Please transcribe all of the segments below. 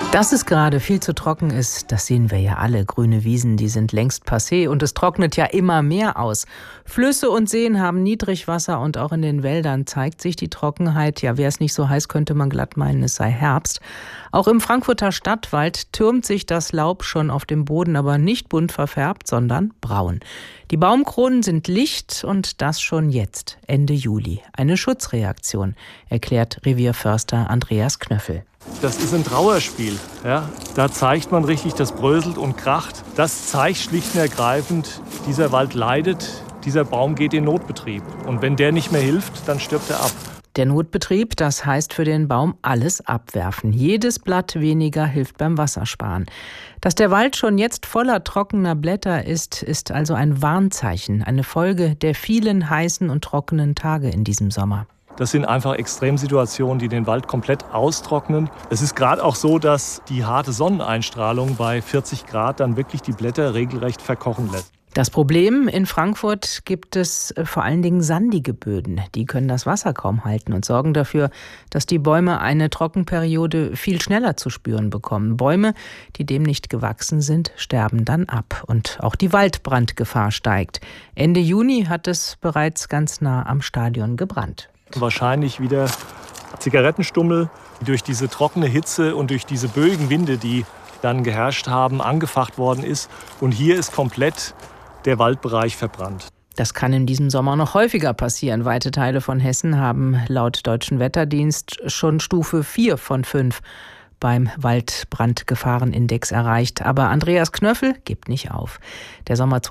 Dass es gerade viel zu trocken ist, das sehen wir ja alle. Grüne Wiesen, die sind längst passé und es trocknet ja immer mehr aus. Flüsse und Seen haben Niedrigwasser und auch in den Wäldern zeigt sich die Trockenheit. Ja, wäre es nicht so heiß, könnte man glatt meinen, es sei Herbst. Auch im Frankfurter Stadtwald türmt sich das Laub schon auf dem Boden, aber nicht bunt verfärbt, sondern braun. Die Baumkronen sind licht und das schon jetzt, Ende Juli. Eine Schutzreaktion, erklärt Revierförster Andreas Knöffel. Das ist ein Trauerspiel. Ja? Da zeigt man richtig, das bröselt und kracht. Das zeigt schlicht und ergreifend, dieser Wald leidet, dieser Baum geht in Notbetrieb. Und wenn der nicht mehr hilft, dann stirbt er ab. Der Notbetrieb, das heißt für den Baum alles abwerfen. Jedes Blatt weniger hilft beim Wassersparen. Dass der Wald schon jetzt voller trockener Blätter ist, ist also ein Warnzeichen, eine Folge der vielen heißen und trockenen Tage in diesem Sommer. Das sind einfach Extremsituationen, die den Wald komplett austrocknen. Es ist gerade auch so, dass die harte Sonneneinstrahlung bei 40 Grad dann wirklich die Blätter regelrecht verkochen lässt. Das Problem: in Frankfurt gibt es vor allen Dingen sandige Böden. Die können das Wasser kaum halten und sorgen dafür, dass die Bäume eine Trockenperiode viel schneller zu spüren bekommen. Bäume, die dem nicht gewachsen sind, sterben dann ab. Und auch die Waldbrandgefahr steigt. Ende Juni hat es bereits ganz nah am Stadion gebrannt. Wahrscheinlich wieder Zigarettenstummel, die durch diese trockene Hitze und durch diese böigen Winde, die dann geherrscht haben, angefacht worden ist. Und hier ist komplett der Waldbereich verbrannt. Das kann in diesem Sommer noch häufiger passieren. Weite Teile von Hessen haben laut Deutschen Wetterdienst schon Stufe 4 von 5 beim Waldbrandgefahrenindex erreicht. Aber Andreas Knöffel gibt nicht auf. Der Sommer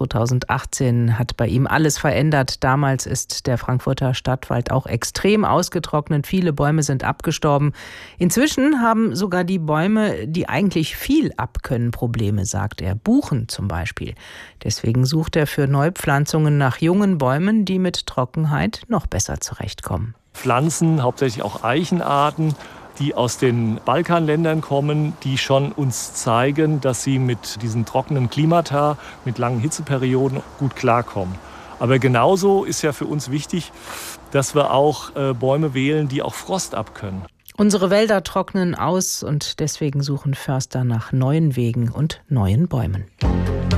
2018 hat bei ihm alles verändert. Damals ist der Frankfurter Stadtwald auch extrem ausgetrocknet. Viele Bäume sind abgestorben. Inzwischen haben sogar die Bäume, die eigentlich viel abkönnen, Probleme, sagt er. Buchen zum Beispiel. Deswegen sucht er für Neupflanzungen nach jungen Bäumen, die mit Trockenheit noch besser zurechtkommen. Pflanzen, hauptsächlich auch Eichenarten, die aus den Balkanländern kommen, die schon uns zeigen, dass sie mit diesen trockenen Klimata, mit langen Hitzeperioden gut klarkommen. Aber genauso ist ja für uns wichtig, dass wir auch Bäume wählen, die auch Frost abkönnen. Unsere Wälder trocknen aus und deswegen suchen Förster nach neuen Wegen und neuen Bäumen.